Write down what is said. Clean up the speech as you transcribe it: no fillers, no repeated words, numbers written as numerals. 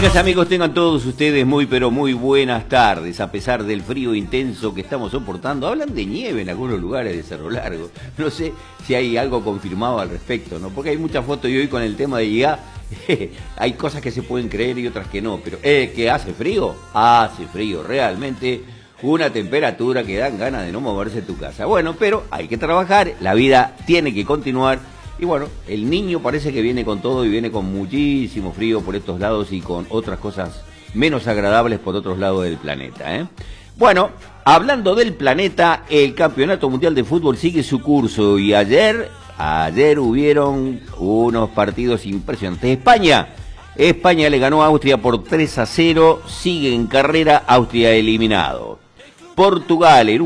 Amigas, amigos, tengan todos ustedes muy pero muy buenas tardes. A pesar del frío intenso que estamos soportando, hablan de nieve en algunos lugares de Cerro Largo. No sé si hay algo confirmado al respecto, ¿no? Porque hay muchas fotos y hoy con el tema de ya hay cosas que se pueden creer y otras que no. Pero ¿que hace frío? Hace frío, realmente una temperatura que dan ganas de no moverse de tu casa. Bueno, pero hay que trabajar, la vida tiene que continuar. Y bueno, el niño parece que viene con todo y viene con muchísimo frío por estos lados y con otras cosas menos agradables por otros lados del planeta, ¿eh? Bueno, hablando del planeta, el Campeonato Mundial de Fútbol sigue su curso y ayer hubieron unos partidos impresionantes. España le ganó a Austria por 3-0, sigue en carrera, Austria eliminado. Portugal en